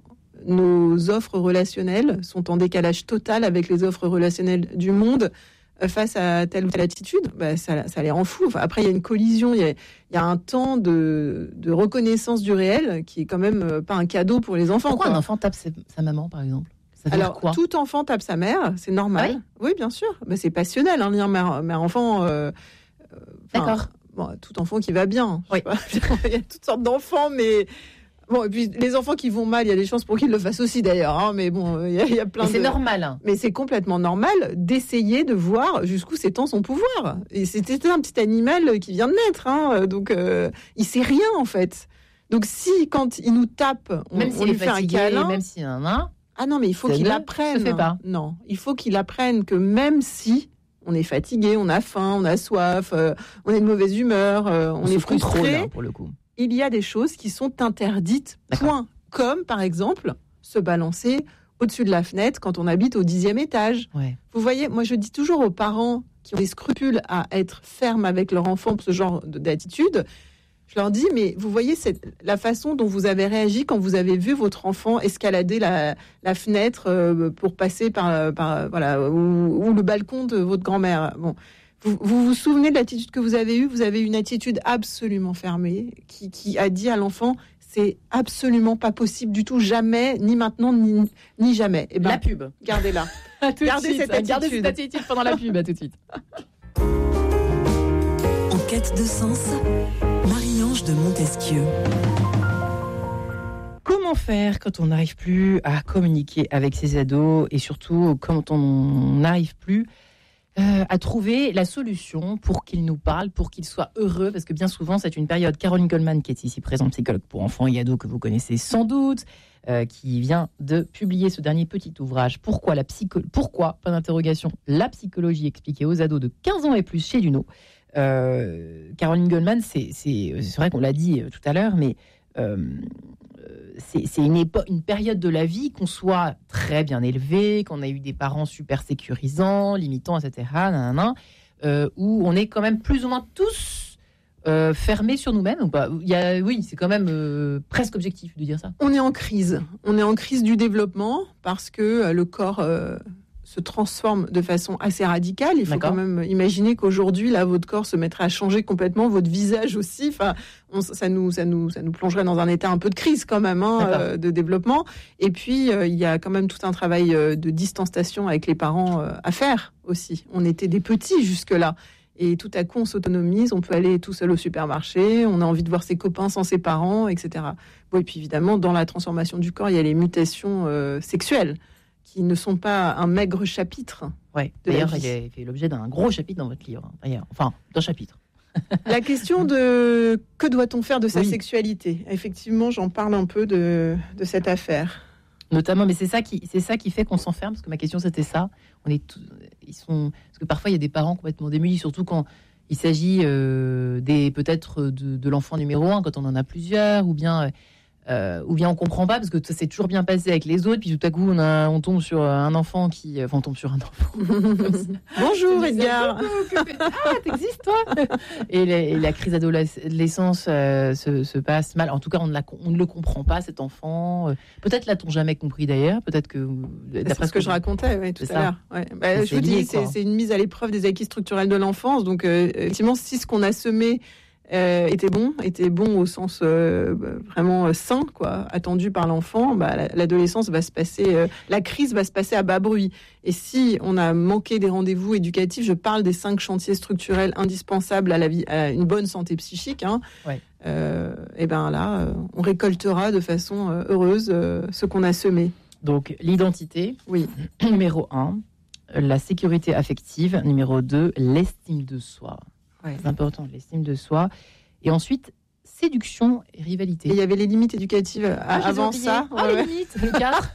nos offres relationnelles sont en décalage total avec les offres relationnelles du monde face à telle ou telle attitude, bah, ça, ça les rend fous. Enfin, après, il y a une collision, il y a, il y a un temps de, de reconnaissance du réel qui est quand même pas un cadeau pour les enfants. Pourquoi quoi. un enfant tape sa maman, par exemple? Ça veut Alors, dire quoi? Tout enfant tape sa mère, c'est normal. Ah oui, oui, bien sûr. Mais c'est passionnel, un lien mère-enfant. Euh, euh, D'accord. Bon, tout enfant qui va bien. Oui. Il y a toutes sortes d'enfants, mais... Bon, et puis les enfants qui vont mal, il y a des chances pour qu'ils le fassent aussi d'ailleurs. Hein, mais bon, il y a, il y a plein mais de... c'est normal. Hein. Mais c'est complètement normal d'essayer de voir jusqu'où s'étend son pouvoir. Et c'était un petit animal qui vient de naître. Hein, donc, euh, il sait rien, en fait. Donc, si, quand il nous tape, on, même on lui fait fatigué, un câlin... Même s'il y en a... Ah non, mais il faut qu'il apprenne. Se fait pas. Non, il faut qu'il apprenne que même si on est fatigué, on a faim, on a soif, euh, on est de mauvaise humeur, euh, on, on est frustré, hein, pour le coup. Il y a des choses qui sont interdites, point. Comme, par exemple, se balancer au-dessus de la fenêtre quand on habite au dixième étage. Ouais. Vous voyez, moi je dis toujours aux parents qui ont des scrupules à être fermes avec leur enfant pour ce genre d'attitude, je leur dis, mais vous voyez cette, la façon dont vous avez réagi quand vous avez vu votre enfant escalader la, la fenêtre euh, pour passer par, par voilà, ou, ou le balcon de votre grand-mère. Bon, vous, vous vous souvenez de l'attitude que vous avez eue? Vous avez une attitude absolument fermée qui, qui a dit à l'enfant, c'est absolument pas possible du tout, jamais, ni maintenant, ni, ni jamais. Et ben, la pub. Gardez-la. Gardez cette attitude. Gardez cette attitude pendant la pub, à tout de suite. En quête de sens, Marie-Ange de Montesquieu. Comment faire quand on n'arrive plus à communiquer avec ses ados et surtout quand on n'arrive plus euh, à trouver la solution pour qu'ils nous parlent, pour qu'ils soient heureux, parce que bien souvent c'est une période. Caroline Goldman, qui est ici présente, psychologue pour enfants et ados que vous connaissez sans doute, euh, qui vient de publier ce dernier petit ouvrage. Pourquoi la psycho... Pourquoi, pas d'interrogation, la psychologie expliquée aux ados de quinze ans et plus chez Luno. Euh, Caroline Goldman, c'est, c'est, c'est vrai qu'on l'a dit tout à l'heure, mais euh, c'est, c'est une, épo- une période de la vie qu'on soit très bien élevé, qu'on a eu des parents super sécurisants, limitants, et cetera, nanana, euh, où on est quand même plus ou moins tous euh, fermés sur nous-mêmes. Ou pas. Il y a, oui, c'est quand même euh, presque objectif de dire ça. On est en crise. On est en crise du développement parce que euh, le corps euh, se transforme de façon assez radicale. Il faut D'accord. quand même imaginer qu'aujourd'hui, là, votre corps se mettrait à changer complètement, votre visage aussi. Enfin, on, ça nous, ça nous, ça nous plongerait dans un état un peu de crise quand même, hein, euh, de développement. Et puis, euh, il y a quand même tout un travail euh, de distanciation avec les parents euh, à faire aussi. On était des petits jusque-là. Et tout à coup, on s'autonomise, on peut aller tout seul au supermarché, on a envie de voir ses copains sans ses parents, et cetera. Bon, et puis évidemment, dans la transformation du corps, il y a les mutations euh, sexuelles qui ne sont pas un maigre chapitre. Ouais. De D'ailleurs, la il vie. a fait l'objet d'un gros chapitre dans votre livre. hein, D'ailleurs, enfin, d'un chapitre. La question de que doit-on faire de sa Oui. sexualité ? Effectivement, j'en parle un peu de, de cette affaire. Notamment, mais c'est ça qui, c'est ça qui fait qu'on s'enferme. Parce que ma question c'était ça. On est, tous- ils sont, parce que parfois il y a des parents complètement démunis, surtout quand il s'agit euh, des peut-être de, de l'enfant numéro un, quand on en a plusieurs, ou bien, euh, ou bien on comprend pas parce que ça s'est toujours bien passé avec les autres, puis tout à coup on a, on tombe sur un enfant qui, enfin on tombe sur un enfant. Bonjour Tu disais, Edgar. Ah, t'existes toi. Et, la, et la crise d'adolescence euh, se, se passe mal. En tout cas, on ne, la, on ne le comprend pas, cet enfant. Euh, Peut-être l'a-t-on jamais compris d'ailleurs. Peut-être que. C'est ce que je racontais ouais, tout C'est à ça. l'heure. Ouais. Bah, C'est je vous lié, dis, quoi. c'est, c'est une mise à l'épreuve des acquis structurels de l'enfance. Donc, euh, effectivement, si ce qu'on a semé euh, était bon, était bon au sens euh, vraiment euh, sain, quoi, attendu par l'enfant, bah, la- l'adolescence va se passer, euh, la crise va se passer à bas bruit. Et si on a manqué des rendez-vous éducatifs, je parle des cinq chantiers structurels indispensables à la vie, à une bonne santé psychique. Hein, Ouais. euh, et ben là, euh, on récoltera de façon euh, heureuse euh, ce qu'on a semé. Donc, l'identité, Oui. numéro un. La sécurité affective, numéro deux. L'estime de soi. Ouais. C'est important, l'estime de soi. Et ensuite, séduction et rivalité. Et il y avait les limites éducatives à- Ah, je les ai avant oubliées. ça. Ah, Ouais, les ouais. limites, le quatre.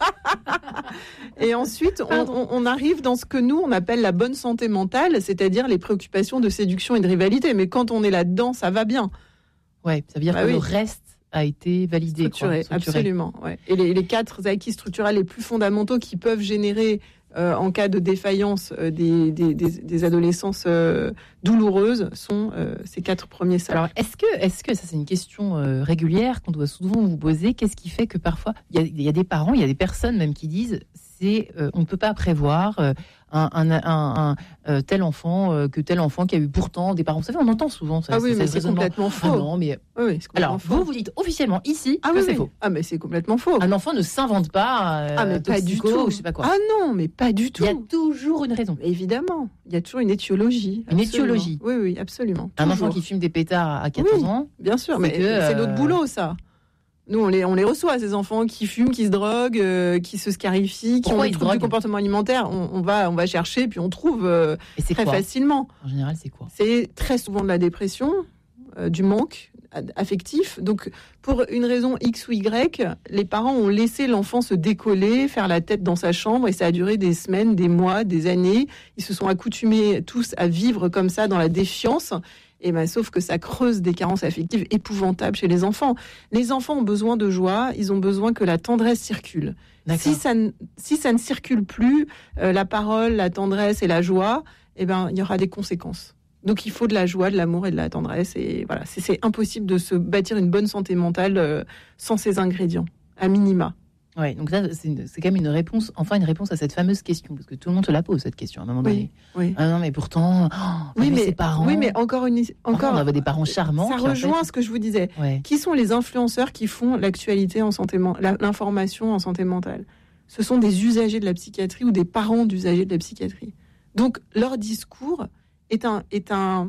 Et ensuite, on, Pardon. on- on arrive dans ce que nous, on appelle la bonne santé mentale, c'est-à-dire les préoccupations de séduction et de rivalité. Mais quand on est là-dedans, ça va bien. Ouais, ça veut dire Bah que oui. le reste a été validé. Structuré, quoi, structuré. absolument. Ouais. Et les, les quatre acquis structurels les plus fondamentaux qui peuvent générer, euh, en cas de défaillance, euh, des, des, des, des adolescences euh, douloureuses sont euh, ces quatre premiers salles. Alors, est-ce que, est-ce que ça c'est une question euh, régulière qu'on doit souvent vous poser? Qu'est-ce qui fait que parfois il y a, il y a des parents, il y a des personnes même qui disent c'est euh, on ne peut pas prévoir euh, un, un, un, un, euh, tel enfant euh, que tel enfant qui a eu pourtant des parents. Vous savez, on entend souvent ça. ah oui, ça, mais ce c'est raisonnement. complètement faux. Ah non, mais Oui, oui, c'est complètement alors faux. vous vous dites officiellement ici ah que oui, c'est oui. faux. Ah mais c'est complètement faux. Un enfant ne s'invente pas. Euh, Ah mais pas du toxico tout. ou je sais pas quoi. Ah non, mais pas du tout. Il y a toujours une raison. Évidemment, il y a toujours une étiologie. Une absolument. étiologie. Oui, oui, absolument. Un Toujours. enfant qui fume des pétards à quatorze Oui. ans. Bien sûr, c'est mais que, c'est euh, notre boulot, ça. Nous, on les, on les reçoit, ces enfants qui fument, qui se droguent, euh, qui se scarifient, qui Pourquoi ont ils des troubles du droguent comportement alimentaire. On, on va, on va chercher, puis on trouve euh, Et c'est très quoi facilement. En général, c'est quoi? C'est très souvent de la dépression, euh, du manque ad- affectif. Donc, pour une raison X ou Y, les parents ont laissé l'enfant se décoller, faire la tête dans sa chambre, et ça a duré des semaines, des mois, des années. Ils se sont accoutumés tous à vivre comme ça, dans la défiance. Et ben, sauf que ça creuse des carences affectives épouvantables chez les enfants. Les enfants ont besoin de joie, ils ont besoin que la tendresse circule. D'accord. Si ça, ne, si ça ne circule plus, euh, la parole, la tendresse et la joie, eh ben, il y aura des conséquences. Donc il faut de la joie, de l'amour et de la tendresse. Et voilà, c'est, c'est impossible de se bâtir une bonne santé mentale euh, sans ces ingrédients, à minima. Ouais, donc là, c'est, une- c'est quand même une réponse, enfin une réponse à cette fameuse question, parce que tout le monde te la pose cette question à un moment donné. Oui, Ah non, mais pourtant, oh, oui, mais mais, ses parents, oui, mais encore une, encore, encore, on avait des parents charmants. ça qui, en rejoint fait- ce que je vous disais. Ouais. Qui sont les influenceurs qui font l'actualité en santé, men- la- l'information en santé mentale? Ce sont des usagers de la psychiatrie ou des parents d'usagers de la psychiatrie. Donc leur discours est un, est un,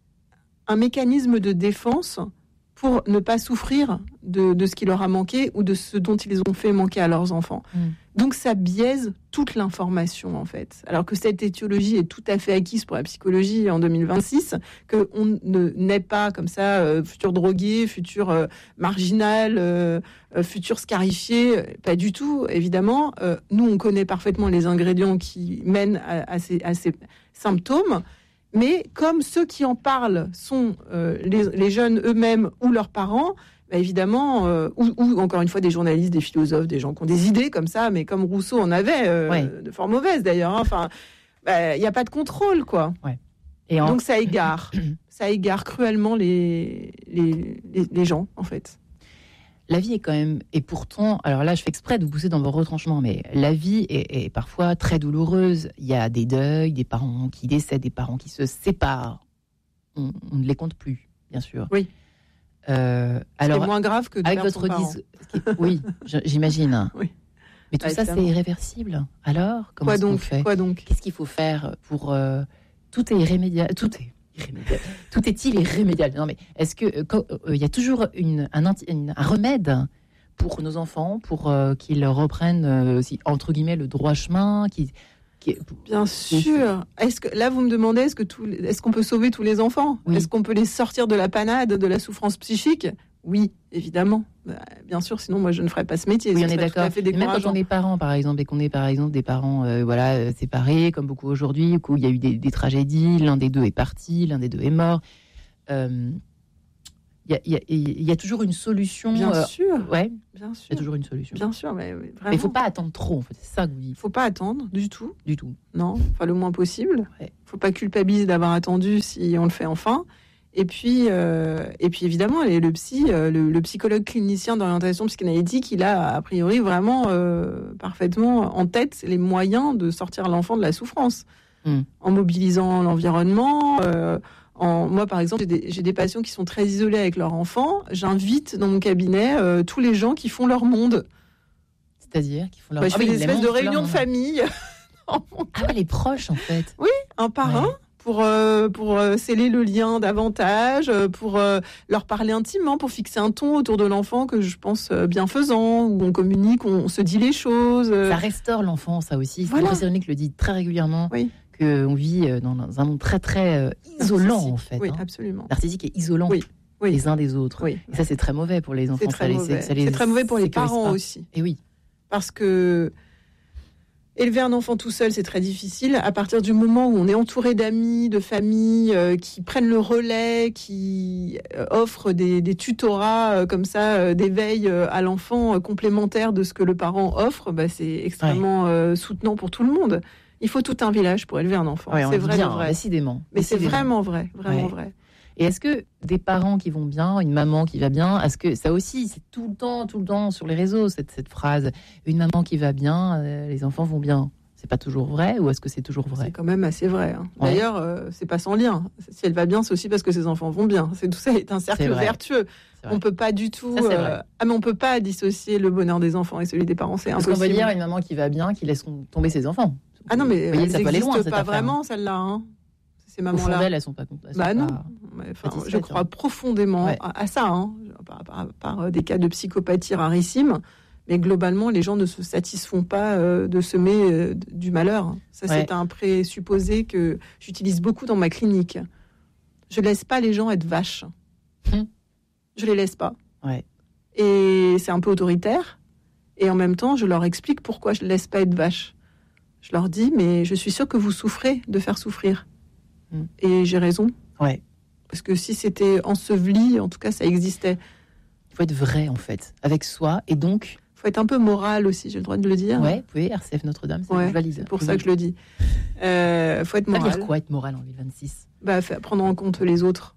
un mécanisme de défense pour ne pas souffrir de, de ce qui leur a manqué ou de ce dont ils ont fait manquer à leurs enfants. Mm. Donc ça biaise toute l'information en fait. Alors que cette étiologie est tout à fait acquise pour la psychologie en deux mille vingt-six, qu'on ne naît pas comme ça, euh, futur drogué, futur euh, marginal, euh, euh, futur scarifié, pas du tout évidemment. Euh, nous on connaît parfaitement les ingrédients qui mènent à, à, ces, à ces symptômes. Mais comme ceux qui en parlent sont euh, les, les jeunes eux-mêmes ou leurs parents, bah évidemment, euh, ou, ou encore une fois des journalistes, des philosophes, des gens qui ont des idées comme ça, mais comme Rousseau en avait, euh, ouais. de fort mauvaises d'ailleurs. Hein. Enfin, il bah, n'y a pas de contrôle, quoi. Ouais. Et en... Donc ça égare, ça égare cruellement les, les, les, les gens, en fait. La vie est quand même, et pourtant, alors là je fais exprès de vous pousser dans vos retranchements, mais la vie est, est parfois très douloureuse. Il y a des deuils, des parents qui décèdent, des parents qui se séparent. On, on ne les compte plus, bien sûr. Oui. Euh, alors, c'est moins grave que de avec perdre votre son dis... Oui, j'imagine. Oui. Mais tout bah, ça, c'est irréversible. Alors, comment quoi est-ce qu'on donc, fait quoi donc Qu'est-ce qu'il faut faire pour... Euh, tout est irrémédiable. Tout est... Irrémédiable. Tout est-il irrémédiable? Non, mais est-ce qu'il euh, euh, y a toujours une, un, une, un remède pour nos enfants, pour euh, qu'ils reprennent, euh, si, entre guillemets, le droit chemin qui, qui... Bien sûr. Est-ce que, là, vous me demandez, est-ce, que tout, est-ce qu'on peut sauver tous les enfants? Oui. Est-ce qu'on peut les sortir de la panade, de la souffrance psychique? Oui, évidemment. Bah, bien sûr, sinon moi je ne ferais pas ce métier. Oui, on est d'accord. Même quand on est parents, par exemple, et qu'on est par exemple des parents euh, voilà, euh, séparés, comme beaucoup aujourd'hui, où il y a eu des, des tragédies, l'un des deux est parti, l'un des deux est mort. Euh, Il y, y, y a toujours une solution. Bien euh, sûr. Ouais, bien sûr. Il y a toujours une solution. Bien sûr, mais, mais vraiment. Mais il ne faut pas attendre trop, en fait. C'est ça que vous dites. Il ne faut pas attendre du tout. Du tout. Non, enfin le moins possible. Il ouais. ne faut pas culpabiliser d'avoir attendu si on le fait enfin. Et puis, euh, et puis évidemment, le psy, euh, le, le psychologue clinicien d'orientation psychanalytique, il a a priori vraiment euh, parfaitement en tête les moyens de sortir l'enfant de la souffrance, mm. en mobilisant l'environnement. Euh, en, moi, par exemple, j'ai des, j'ai des patients qui sont très isolés avec leur enfant. J'invite dans mon cabinet euh, tous les gens qui font leur monde. C'est-à-dire qui font leur. Bah, je ah fais oui, des espèces de réunions de famille. Ah ouais, les proches en fait. Oui, un par un. Ouais. Pour, euh, pour euh, sceller le lien davantage, euh, pour euh, leur parler intimement, pour fixer un ton autour de l'enfant que je pense euh, bienfaisant, où on communique, on, on se dit les choses. Euh... Ça restaure l'enfant, ça aussi. Voilà. Le professeur Nick le dit très régulièrement, oui. qu'on vit dans un monde très très euh, isolant narcissique. En fait. Oui, hein. absolument. Narcissique et isolant oui. Oui. les uns des autres. Oui. Et ça, c'est très mauvais pour les enfants. C'est très, ça mauvais. Les, ça les, c'est très mauvais pour les parents pas. aussi. Et oui. Parce que élever un enfant tout seul, c'est très difficile. À partir du moment où on est entouré d'amis, de familles euh, qui prennent le relais, qui euh, offrent des, des tutorats euh, comme ça, euh, d'éveil euh, à l'enfant euh, complémentaires de ce que le parent offre, bah, c'est extrêmement ouais. euh, soutenant pour tout le monde. Il faut tout un village pour élever un enfant. Ouais, c'est vrai, bien, vrai. Décidément. Mais décidément. c'est vraiment vrai, vraiment ouais. vrai. Et est-ce que des parents qui vont bien, une maman qui va bien, est-ce que ça aussi, c'est tout le temps, tout le temps sur les réseaux, cette, cette phrase, une maman qui va bien, euh, les enfants vont bien. C'est pas toujours vrai ou est-ce que c'est toujours vrai? C'est quand même assez vrai. Hein. Ouais. D'ailleurs, euh, c'est pas sans lien. Si elle va bien, c'est aussi parce que ses enfants vont bien. C'est tout ça est un cercle c'est vertueux. On peut pas du tout. Ça, euh... Ah mais on peut pas dissocier le bonheur des enfants et celui des parents. C'est impossible. Parce qu'on veut dire une maman qui va bien, qui laisse tomber ses enfants. Ah non mais voyez, elles ça peut aller loin, pas vraiment celle-là. Hein. Ces mamans-là. Au fond d'elles, elles sont pas. Elles sont bah non. Pas... Enfin, je crois hein. profondément ouais. à, à ça. Hein. Par, par, par des cas de psychopathie rarissimes. Mais globalement, les gens ne se satisfont pas euh, de semer euh, du malheur. Ça, ouais. c'est un présupposé que j'utilise beaucoup dans ma clinique. Je laisse pas les gens être vaches. Hum. Je les laisse pas. Ouais. Et c'est un peu autoritaire. Et en même temps, je leur explique pourquoi je ne laisse pas être vache. Je leur dis, mais je suis sûre que vous souffrez de faire souffrir. Hum. Et j'ai raison. Ouais. Parce que si c'était enseveli, en tout cas, ça existait. Il faut être vrai, en fait, avec soi. Et donc... Il faut être un peu moral aussi, j'ai le droit de le dire. Oui, vous pouvez, R C F Notre-Dame, c'est ouais, valide. C'est pour oui. ça que je le dis. Il euh, faut être moral. Ça veut dire quoi, être moral en deux mille vingt-six? Bah, prendre en compte les autres.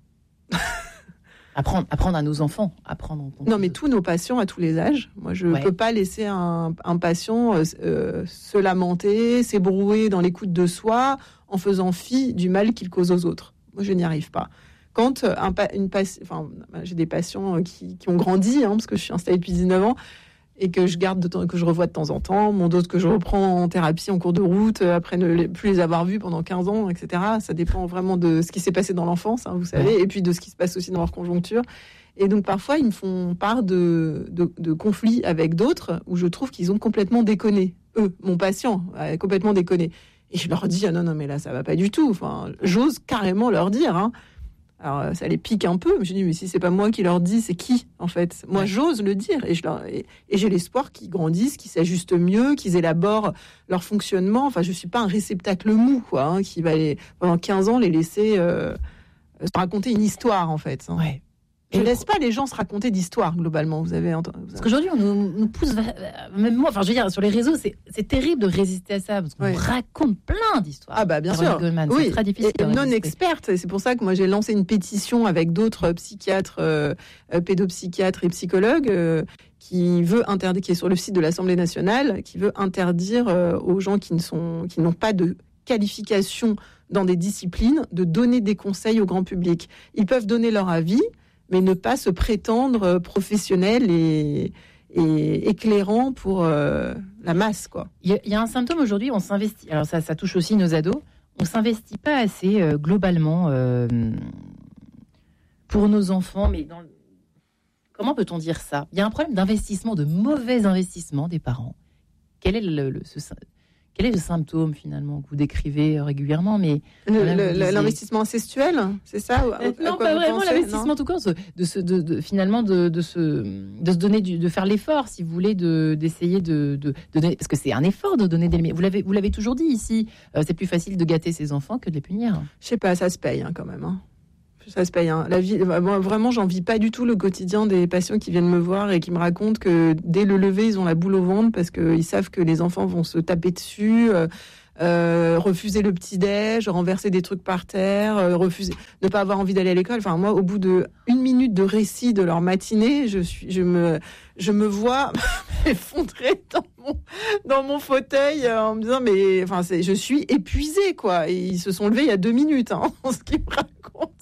apprendre, apprendre à nos enfants à prendre en compte. Non, mais tous nos patients à tous les âges. Moi, je ne ouais. peux pas laisser un, un patient euh, se lamenter, s'ébrouer dans l'écoute de soi en faisant fi du mal qu'il cause aux autres. Moi, je n'y arrive pas. Quand un, une enfin, j'ai des patients qui, qui ont grandi, hein, parce que je suis installée depuis dix-neuf ans, et que je garde de temps, que je revois de temps en temps, mon d'autres que je reprends en thérapie en cours de route, après ne les, plus les avoir vus pendant quinze ans, et cetera. Ça dépend vraiment de ce qui s'est passé dans l'enfance, hein, vous savez, et puis de ce qui se passe aussi dans leur conjoncture. Et donc parfois, ils me font part de, de, de conflits avec d'autres où je trouve qu'ils ont complètement déconné. Eux, mon patient, a complètement déconné. Et je leur dis, ah non, non, mais là, ça va pas du tout. Enfin, j'ose carrément leur dire, hein. Alors, ça les pique un peu. Mais je dis, mais si c'est pas moi qui leur dis, c'est qui, en fait? Moi, ouais. j'ose le dire. Et, je leur, et, et j'ai l'espoir qu'ils grandissent, qu'ils s'ajustent mieux, qu'ils élaborent leur fonctionnement. Enfin, je suis pas un réceptacle mou, quoi, hein, qui va les, pendant quinze ans les laisser euh, se raconter une histoire, en fait. Hein. Ouais. Je ne laisse pas les gens se raconter d'histoires, globalement. Vous avez entendu. Parce qu'aujourd'hui, on nous, nous pousse, même moi, enfin, je veux dire, sur les réseaux, c'est, c'est terrible de résister à ça, parce qu'on ouais. raconte plein d'histoires. Ah, bah, bien sûr. Goldman, oui. C'est très difficile. Et non experte. C'est pour ça que moi, j'ai lancé une pétition avec d'autres psychiatres, euh, pédopsychiatres et psychologues, euh, qui veut interdire, qui est sur le site de l'Assemblée nationale, qui veut interdire euh, aux gens qui ne sont, qui n'ont pas de qualification dans des disciplines, de donner des conseils au grand public. Ils peuvent donner leur avis, mais ne pas se prétendre professionnel et, et éclairant pour euh, la masse, quoi. Il y, y a un symptôme aujourd'hui, on s'investit. Alors ça, ça touche aussi nos ados. On s'investit pas assez euh, globalement euh, pour nos enfants, mais dans le... comment peut-on dire ça? Il y a un problème d'investissement, de mauvais investissement des parents. Quel est le, le ce, Quel est le symptôme, finalement, que vous décrivez régulièrement, mais le, voilà, le, disiez... L'investissement incestuel, c'est ça? euh, Non, pas vraiment pensez, l'investissement non tout court, de, se, de, de, finalement, de, de, se, de se donner, du, de faire l'effort, si vous voulez, de, d'essayer de, de, de donner, parce que c'est un effort de donner des limites. Vous l'avez, vous l'avez toujours dit ici, euh, c'est plus facile de gâter ses enfants que de les punir. Je sais pas, ça se paye hein, quand même. Hein. Ça se paye. Hein. La vie, moi, vraiment, j'en vis pas du tout le quotidien des patients qui viennent me voir et qui me racontent que dès le lever, ils ont la boule au ventre parce qu'ils savent que les enfants vont se taper dessus, euh, euh, refuser le petit-déj, renverser des trucs par terre, euh, refuser, ne pas avoir envie d'aller à l'école. Enfin, moi, au bout de une minute de récit de leur matinée, je suis, je me, je me vois m'effondrer dans mon, dans mon fauteuil euh, en me disant, mais, enfin, c'est, je suis épuisée, quoi. Et ils se sont levés il y a deux minutes, hein, en ce qu'ils me racontent.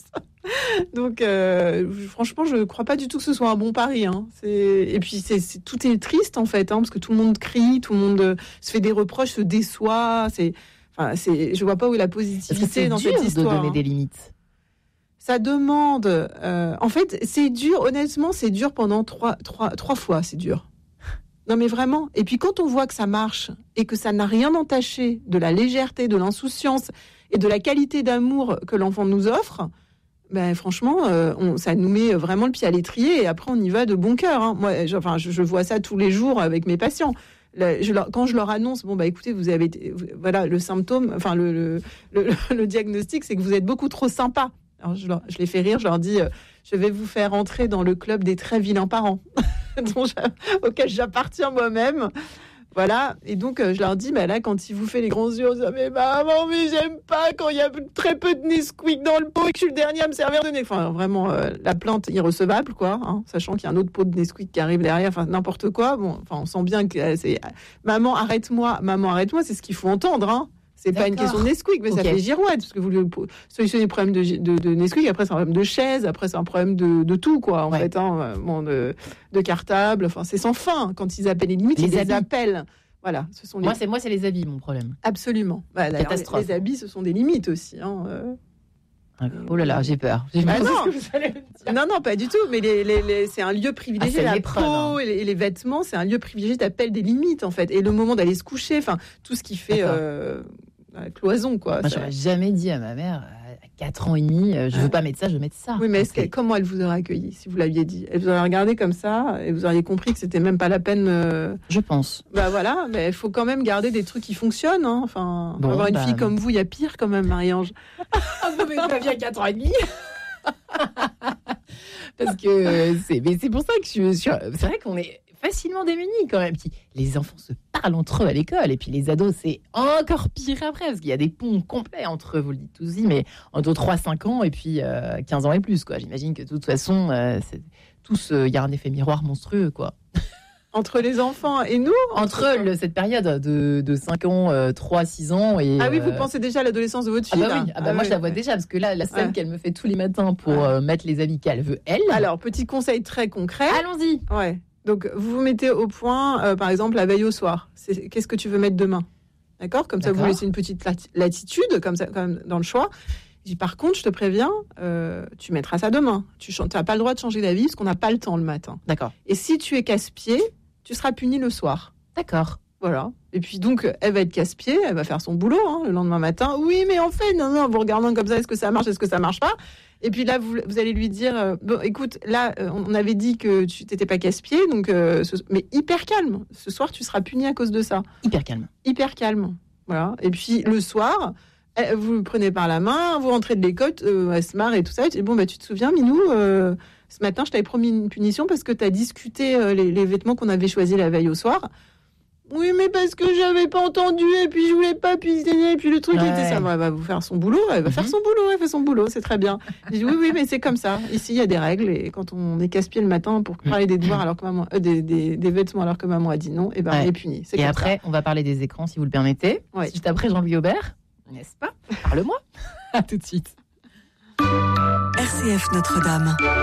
Donc, euh, franchement, je ne crois pas du tout que ce soit un bon pari. Hein. C'est... Et puis, c'est, c'est... tout est triste, en fait, hein, parce que tout le monde crie, tout le monde se fait des reproches, se déçoit. C'est... Enfin, c'est... Je ne vois pas où est la positivité dans cette histoire. De donner hein. des limites. Ça demande... Euh... En fait, c'est dur. Honnêtement, c'est dur pendant trois, trois, trois fois. C'est dur. Non, mais vraiment. Et puis, quand on voit que ça marche et que ça n'a rien entaché de la légèreté, de l'insouciance et de la qualité d'amour que l'enfant nous offre... Ben franchement, euh, on, ça nous met vraiment le pied à l'étrier et après on y va de bon cœur. Hein. Moi, je, enfin, je, je vois ça tous les jours avec mes patients. Là, je leur, quand je leur annonce, bon bah écoutez, vous avez, vous, voilà, le symptôme, enfin le, le, le, le diagnostic, c'est que vous êtes beaucoup trop sympa. Alors je, leur, je les fais rire, je leur dis, euh, je vais vous faire entrer dans le club des très vilains parents, dont auquel j'appartiens moi-même. Voilà, et donc euh, je leur dis, bah là, quand il vous fait les grands yeux, on dit, mais maman, mais j'aime pas quand il y a très peu de Nesquik dans le pot et que je suis le dernier à me servir de Nesquik. Enfin, vraiment, euh, la plainte irrecevable, quoi, hein, sachant qu'il y a un autre pot de Nesquik qui arrive derrière, enfin, n'importe quoi. Bon, enfin, on sent bien que euh, c'est maman, arrête-moi, maman, arrête-moi, c'est ce qu'il faut entendre, hein. C'est D'accord. pas une question de Nesquik, mais okay. ça fait girouette, parce que vous solutionnez le problème de, de, de Nesquik, après c'est un problème de chaise, après c'est un problème de, de tout, quoi, en ouais. fait, hein, bon, de, de cartable, enfin, c'est sans fin. Quand ils appellent les limites, les ils les appellent. Voilà, ce sont les... Moi, c'est, moi, c'est les habits, mon problème. Absolument. Bah, Catastrophe. Les, les habits, ce sont des limites aussi, hein, euh... Oh là là, j'ai peur. J'ai bah non. Que vous allez me dire. non, non, pas du tout. Mais les, les, les, c'est un lieu privilégié. Ah, la peau hein. et, les, et les vêtements, c'est un lieu privilégié. T'appelles des limites, en fait. Et le moment d'aller se coucher, enfin, tout ce qui fait euh, la cloison, quoi. Moi, ça... j'aurais jamais dit à ma mère, à quatre ans et demi, je veux pas mettre ça, je veux mettre ça. Oui, mais okay. comment elle vous aurait accueilli si vous l'aviez dit? Elle vous aurait regardé comme ça et vous auriez compris que c'était même pas la peine. Euh... Je pense. Bah voilà, mais il faut quand même garder des trucs qui fonctionnent. Hein. Enfin, bon, avoir une bah, fille comme vous, il y a pire quand même, Marie-Ange. Vous m'avez pas vu à quatre ans et demi. Parce que c'est, mais c'est pour ça que je suis. C'est vrai qu'on est facilement démunis quand même. Les enfants se parlent entre eux à l'école et puis les ados, c'est encore pire après parce qu'il y a des ponts complets entre eux, vous le dites tous y, mais entre trois à cinq ans et puis euh, quinze ans et plus, quoi. J'imagine que de toute façon, euh, c'est, tous, il euh, y a un effet miroir monstrueux, quoi. Entre les enfants et nous Entre, entre le, cette période de, de cinq ans, euh, trois à six ans. Et, ah oui, vous pensez déjà à l'adolescence de votre fille? Ah bah oui, ah bah ah moi oui. je la vois déjà, parce que là, la scène ouais. qu'elle me fait tous les matins pour ouais. euh, mettre les habits qu'elle veut, elle. Alors, petit conseil très concret. Allons-y. Ouais. Donc, vous vous mettez au point, euh, par exemple, la veille au soir. C'est, qu'est-ce que tu veux mettre demain? D'accord? Comme D'accord. ça, vous laissez une petite latitude, comme ça, quand même, dans le choix. Je dis, par contre, je te préviens, euh, tu mettras ça demain. Tu n'as pas le droit de changer d'avis, parce qu'on n'a pas le temps le matin. D'accord. Et si tu es casse-pied, tu seras puni le soir. D'accord. Voilà. Et puis donc, elle va être casse-pied, elle va faire son boulot hein, le lendemain matin. Oui, mais en fait, non, non, en vous regardant comme ça, est-ce que ça marche, est-ce que ça marche pas? Et puis là, vous, vous allez lui dire, euh, bon, écoute, là, euh, on avait dit que tu t'étais pas casse-pied, donc, euh, ce, mais hyper calme. Ce soir, tu seras puni à cause de ça. Hyper calme. Hyper calme. Voilà. Et puis le soir, elle, vous le prenez par la main, vous rentrez de l'école, euh, elle se marre et tout ça. Et tu dis, bon, bah, tu te souviens, Minou, euh, ce matin, je t'avais promis une punition parce que tu as discuté euh, les, les vêtements qu'on avait choisis la veille au soir. Oui, mais parce que j'avais pas entendu, et puis je voulais pas, puis et puis le truc ouais. était ça. Elle va vous faire son boulot, elle va mm-hmm. faire son boulot, elle fait son boulot, c'est très bien. Je dis oui, oui, mais c'est comme ça. Ici, il y a des règles, et quand on est casse-pied le matin pour parler des devoirs alors que maman, euh, des, des, des vêtements alors que maman a dit non, et ben ouais. on est puni. C'est et comme après, ça. on va parler des écrans, si vous le permettez. Ouais. Juste après Jean-Louis Aubert, n'est-ce pas? Parle-moi. À tout de suite. R C F Notre-Dame.